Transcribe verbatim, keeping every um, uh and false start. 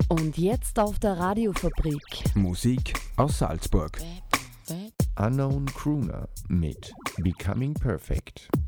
Und jetzt auf der Radiofabrik. Musik aus Salzburg. Unknown Crooner mit Becoming Perfect.